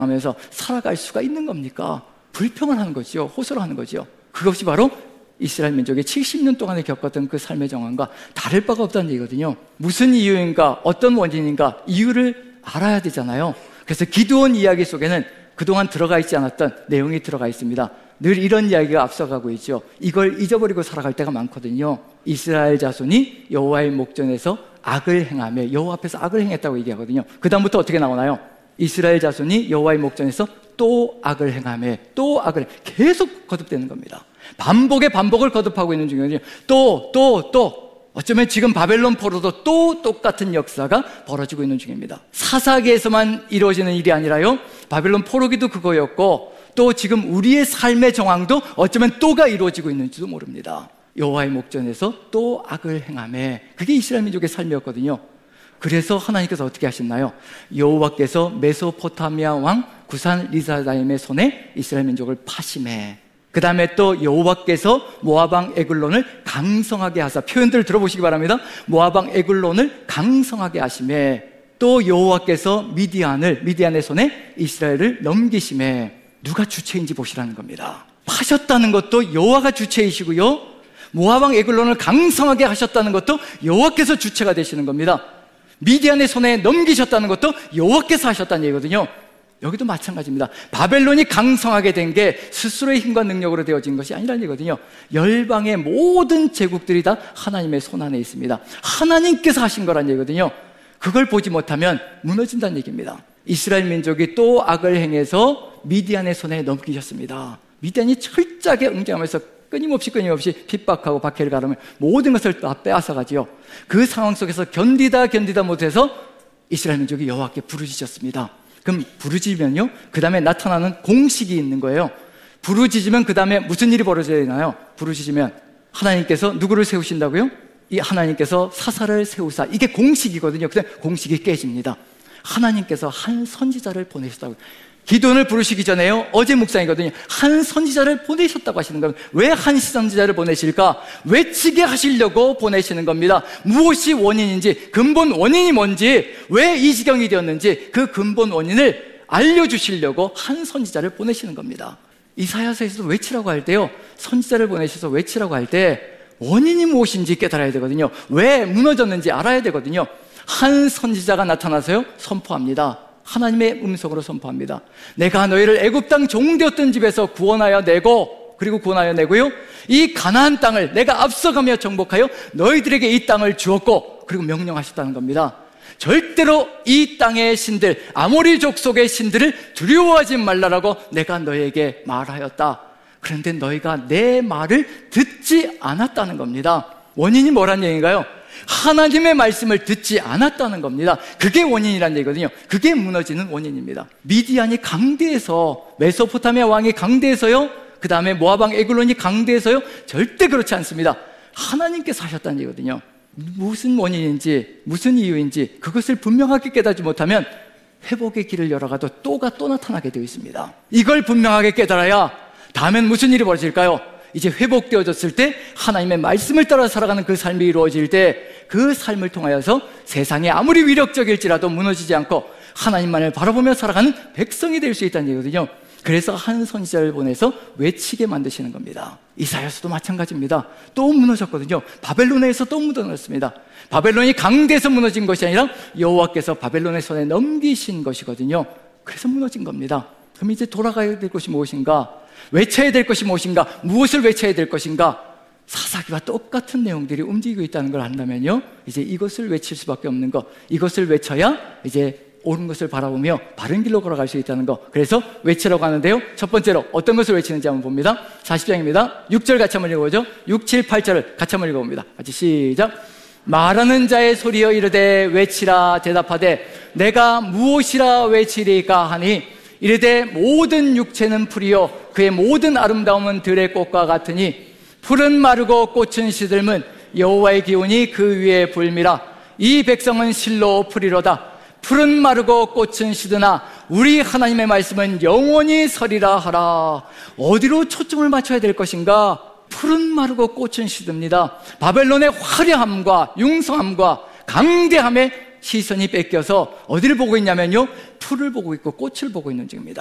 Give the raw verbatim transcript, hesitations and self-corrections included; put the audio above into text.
하면서 살아갈 수가 있는 겁니까? 불평을 하는 거죠. 호소를 하는 거죠. 그것이 바로 이스라엘 민족이 칠십 년 동안에 겪었던 그 삶의 정황과 다를 바가 없다는 얘기거든요. 무슨 이유인가, 어떤 원인인가, 이유를 알아야 되잖아요. 그래서 기드온 이야기 속에는 그동안 들어가 있지 않았던 내용이 들어가 있습니다. 늘 이런 이야기가 앞서가고 있죠. 이걸 잊어버리고 살아갈 때가 많거든요. 이스라엘 자손이 여호와의 목전에서 악을 행하며, 여호와 앞에서 악을 행했다고 얘기하거든요. 그 다음부터 어떻게 나오나요? 이스라엘 자손이 여호와의 목전에서 또 악을 행하며, 또 악을, 계속 거듭되는 겁니다. 반복의 반복을 거듭하고 있는 중이거든요. 또, 또, 또. 어쩌면 지금 바벨론 포로도 또 똑같은 역사가 벌어지고 있는 중입니다. 사사기에서만 이루어지는 일이 아니라요, 바벨론 포로기도 그거였고, 또 지금 우리의 삶의 정황도 어쩌면 또가 이루어지고 있는지도 모릅니다. 여호와의 목전에서 또 악을 행하며, 그게 이스라엘 민족의 삶이었거든요. 그래서 하나님께서 어떻게 하셨나요? 여호와께서 메소포타미아 왕 구산 리사다임의 손에 이스라엘 민족을 파심해, 그 다음에 또 여호와께서 모압 왕 에글론을 강성하게 하사, 표현들을 들어보시기 바랍니다. 모압 왕 에글론을 강성하게 하심에, 또 여호와께서 미디안을, 미디안의 손에 이스라엘을 넘기심에, 누가 주체인지 보시라는 겁니다. 파셨다는 것도 여호와가 주체이시고요, 모압 왕 에글론을 강성하게 하셨다는 것도 여호와께서 주체가 되시는 겁니다. 미디안의 손에 넘기셨다는 것도 여호와께서 하셨다는 얘기거든요. 여기도 마찬가지입니다. 바벨론이 강성하게 된 게 스스로의 힘과 능력으로 되어진 것이 아니라는 얘기거든요. 열방의 모든 제국들이 다 하나님의 손 안에 있습니다. 하나님께서 하신 거란 얘기거든요. 그걸 보지 못하면 무너진다는 얘기입니다. 이스라엘 민족이 또 악을 행해서 미디안의 손에 넘기셨습니다. 미디안이 철저하게 응징하면서 끊임없이 끊임없이 핍박하고 박해를 가르며 모든 것을 다 빼앗아가지요. 그 상황 속에서 견디다 견디다 못해서 이스라엘 민족이 여호와께 부르짖었습니다. 그럼 부르짖으면요, 그 다음에 나타나는 공식이 있는 거예요. 부르짖으면 그 다음에 무슨 일이 벌어져야 되나요? 부르짖으면 하나님께서 누구를 세우신다고요? 이 하나님께서 사사를 세우사, 이게 공식이거든요. 그다음에 공식이 깨집니다. 하나님께서 한 선지자를 보내셨다고. 기도원을 부르시기 전에요, 어제 묵상이거든요, 한 선지자를 보내셨다고 하시는 겁니다. 왜 한 선지자를 보내실까? 외치게 하시려고 보내시는 겁니다. 무엇이 원인인지, 근본 원인이 뭔지, 왜 이 지경이 되었는지 그 근본 원인을 알려주시려고 한 선지자를 보내시는 겁니다. 이사야서에서도 외치라고 할 때요, 선지자를 보내셔서 외치라고 할 때 원인이 무엇인지 깨달아야 되거든요. 왜 무너졌는지 알아야 되거든요. 한 선지자가 나타나서요, 선포합니다. 하나님의 음성으로 선포합니다. 내가 너희를 애굽 땅 종되었던 집에서 구원하여 내고, 그리고 구원하여 내고요, 이 가나안 땅을 내가 앞서가며 정복하여 너희들에게 이 땅을 주었고, 그리고 명령하셨다는 겁니다. 절대로 이 땅의 신들, 아모리 족속의 신들을 두려워하지 말라라고 내가 너희에게 말하였다. 그런데 너희가 내 말을 듣지 않았다는 겁니다. 원인이 뭐란 얘기인가요? 하나님의 말씀을 듣지 않았다는 겁니다. 그게 원인이란 얘기거든요. 그게 무너지는 원인입니다. 미디안이 강대해서, 메소포타미아 왕이 강대해서요, 그 다음에 모압 왕 에글론이 강대해서요, 절대 그렇지 않습니다. 하나님께서 하셨다는 얘기거든요. 무슨 원인인지, 무슨 이유인지 그것을 분명하게 깨닫지 못하면 회복의 길을 열어가도 또가 또 나타나게 되어 있습니다. 이걸 분명하게 깨달아야 다음엔 무슨 일이 벌어질까요? 이제 회복되어졌을 때, 하나님의 말씀을 따라 살아가는 그 삶이 이루어질 때, 그 삶을 통하여서 세상이 아무리 위력적일지라도 무너지지 않고 하나님만을 바라보며 살아가는 백성이 될 수 있다는 얘기거든요. 그래서 한 선지자를 보내서 외치게 만드시는 겁니다. 이사야서도 마찬가지입니다. 또 무너졌거든요. 바벨론에서 또 무너졌습니다. 바벨론이 강대해서 무너진 것이 아니라 여호와께서 바벨론의 손에 넘기신 것이거든요. 그래서 무너진 겁니다. 그럼 이제 돌아가야 될 것이 무엇인가? 외쳐야 될 것이 무엇인가? 무엇을 외쳐야 될 것인가? 사사기와 똑같은 내용들이 움직이고 있다는 걸 안다면요, 이제 이것을 외칠 수밖에 없는 것, 이것을 외쳐야 이제 옳은 것을 바라보며 바른 길로 걸어갈 수 있다는 것. 그래서 외치라고 하는데요, 첫 번째로 어떤 것을 외치는지 한번 봅니다. 사십 장입니다. 육 절 같이 한번 읽어보죠. 육, 칠, 팔 절을 같이 한번 읽어봅니다. 같이 시작. 말하는 자의 소리여 이르되 외치라 대답하되 내가 무엇이라 외치리까 하니 이르되 모든 육체는 풀이요 그의 모든 아름다움은 들의 꽃과 같으니 풀은 마르고 꽃은 시들면 여호와의 기운이 그 위에 불미라. 이 백성은 실로 풀이로다. 풀은 마르고 꽃은 시드나 우리 하나님의 말씀은 영원히 서리라 하라. 어디로 초점을 맞춰야 될 것인가? 풀은 마르고 꽃은 시듭니다. 바벨론의 화려함과 융성함과 강대함에 시선이 뺏겨서 어디를 보고 있냐면요, 풀을 보고 있고 꽃을 보고 있는 중입니다.